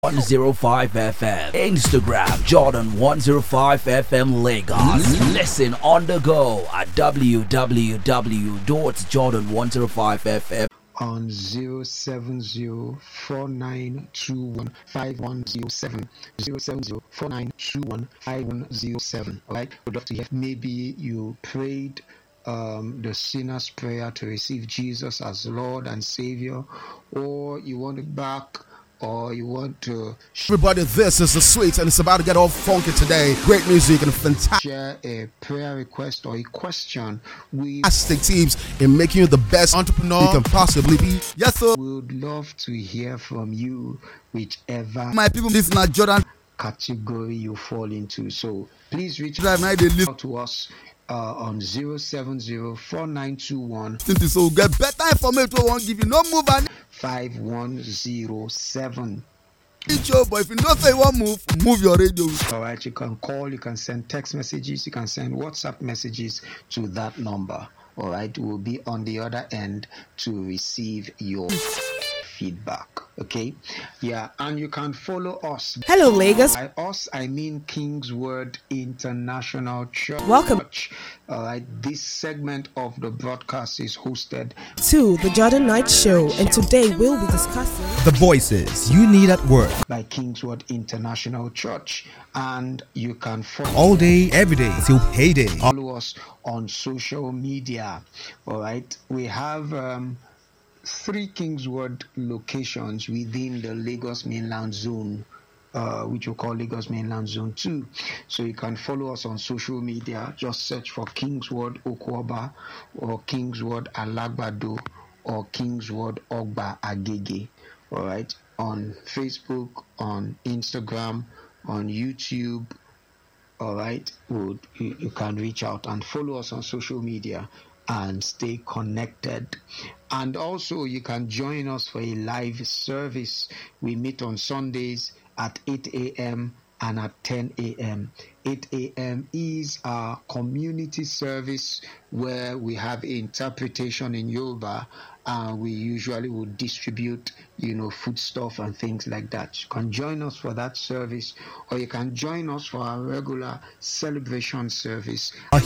105 FM. Instagram Jordan 105 FM Lagos. Listen on the go at www.jordan105fm on 07049215107 07049215107. All right, would love to hear. Maybe you prayed the sinner's prayer to receive Jesus as Lord and Savior, or you want it back, or you want to everybody, this is the Sweets, and it's about to get all funky today. Great music and fantastic share a prayer request or a question. We teams in making you the best entrepreneur you can possibly be. Yes, sir. We would love to hear from you, whichever my people, this is not Jordan category you fall into. So please reach out to us on 0704921 so get better information. We won't give you no move and 5107. But if you don't say one move your radio. All right, you can call, you can send text messages, you can send WhatsApp messages to that number. All right, we'll be on the other end to receive your feedback. Okay, yeah, and you can follow us. Hello, Lagos. By us, I mean King's Word International Church. Welcome. All right, this segment of the broadcast is hosted to the Jordan Knight Show, and today we'll be discussing the voices you need at work by King's Word International Church, and you can follow all day, every day till payday. Follow us on social media. All right, we have 3 King's Word locations within the Lagos Mainland Zone, which we call Lagos Mainland Zone 2. So you can follow us on social media. Just search for King's Word Okwaba, or King's Word Alagbado, or King's Word Ogba Agege. All right, on Facebook, on Instagram, on YouTube. All right, you can reach out and follow us on social media and stay connected. And also you can join us for a live service. We meet on Sundays at 8 a.m. and at 10 a.m. 8 a.m. is our community service where we have interpretation in Yoruba, and we usually would distribute, food stuff and things like that. You can join us for that service, or you can join us for our regular celebration service.